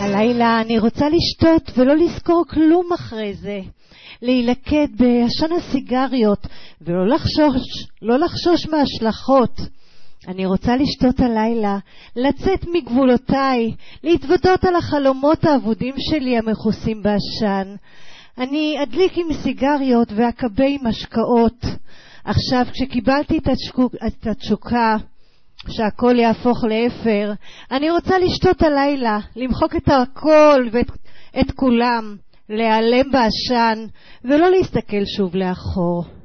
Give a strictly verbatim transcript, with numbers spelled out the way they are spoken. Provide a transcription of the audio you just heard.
הלילה אני רוצה לשתות ולא לזכור כלום אחרי זה. להילקט בעשן הסיגריות ולא לחשוש, לא לחשוש מהשלכות. אני רוצה לשתות הלילה, לצאת מגבולותיי, להתוודות על החלומות האבודים שלי המכוסים בעשן. אני אדליק עם סיגריות ואקבה עם השקעות. עכשיו כשקיבלתי את, התשוק, את התשוקה שהכל יהפוך לאפר, אני רוצה לשתות הלילה, למחוק את הכל ואת את כולם, להיעלם בעשן ולא להסתכל שוב לאחור.